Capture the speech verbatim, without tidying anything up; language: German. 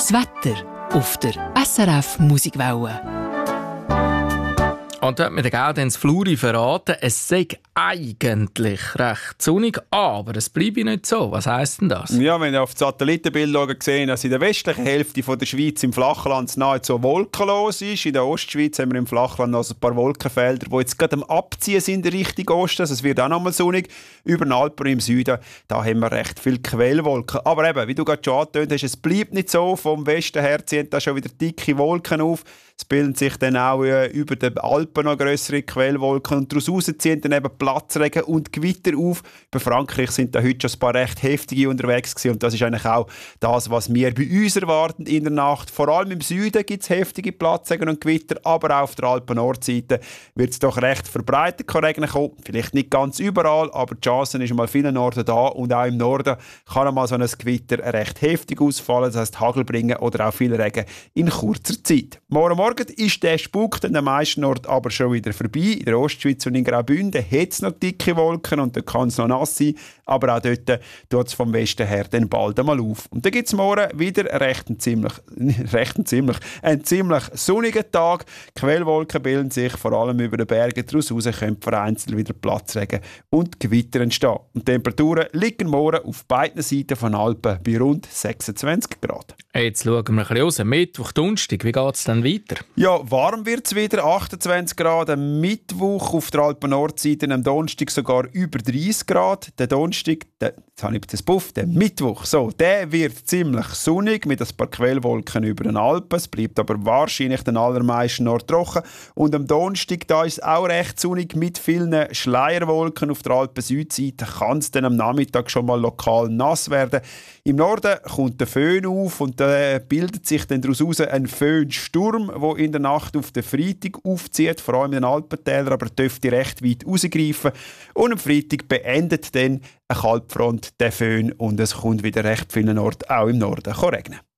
Das Wetter auf der S R F Musikwelle. Und dort mit der Gaudenz Fluri verraten, es sei eigentlich recht sonnig, aber es bleibe nicht so. Was heisst denn das? Ja, wenn ihr auf die Satellitenbilder gesehen, dass in der westlichen Hälfte von der Schweiz im Flachland nahezu wolkenlos ist. In der Ostschweiz haben wir im Flachland noch ein paar Wolkenfelder, die jetzt gerade am Abziehen sind in Richtung Osten. Also es wird auch noch mal sonnig. Über den Alpen im Süden, da haben wir recht viele Quellwolken. Aber eben, wie du gerade schon angetönt hast, es bleibt nicht so. Vom Westen her ziehen da schon wieder dicke Wolken auf. Es bilden sich dann auch äh, über den Alpen noch grössere Quellwolken und daraus ziehen dann eben Platzregen und Gewitter auf. Bei Frankreich sind da heute schon ein paar recht heftige unterwegs gewesen und das ist eigentlich auch das, was wir bei uns erwarten in der Nacht. Vor allem im Süden gibt es heftige Platzregen und Gewitter, aber auch auf der Alpen-Nordseite wird es doch recht verbreitet regnen kommen. Vielleicht nicht ganz überall, aber die Chance ist mal vielen Orten da und auch im Norden kann einmal so ein Gewitter recht heftig ausfallen, das heisst Hagel bringen oder auch viel Regen in kurzer Zeit. Morgen Morgen ist der Spuk an den meisten Orten aber schon wieder vorbei. In der Ostschweiz und in Graubünden hat es noch dicke Wolken und da kann es noch nass sein, aber auch dort tut es vom Westen her dann bald einmal auf. Und dann gibt es morgen wieder recht einen ziemlich, recht einen ziemlich, einen ziemlich sonnigen Tag. Quellwolken bilden sich vor allem über den Bergen. Daraus raus können vereinzelt wieder Platzregen und Gewitter entstehen. Und die Temperaturen liegen morgen auf beiden Seiten von Alpen bei rund sechsundzwanzig Grad. Jetzt schauen wir ein bisschen raus. Mittwoch, Donnerstag, wie geht es dann weiter? Ja, warm wird es wieder, achtundzwanzig Grad. Am Mittwoch auf der Alpen-Nordseite, am Donnerstag sogar über dreißig Grad. Der Donnerstag, der, jetzt habe ich das Buff, der Mittwoch, so, der wird ziemlich sonnig mit ein paar Quellwolken über den Alpen. Es bleibt aber wahrscheinlich den allermeisten Orten trocken. Und am Donnerstag, da ist es auch recht sonnig mit vielen Schleierwolken. Auf der Alpen-Südseite kann es dann am Nachmittag schon mal lokal nass werden. Im Norden kommt der Föhn auf und da bildet sich dann daraus ein Föhnsturm, der in der Nacht auf den Freitag aufzieht, vor allem in den Alpentälern, aber dürfte recht weit rausgreifen. Und am Freitag beendet dann eine Kaltfront den Föhn und es kommt wieder recht vielen Orten, auch im Norden, regnen.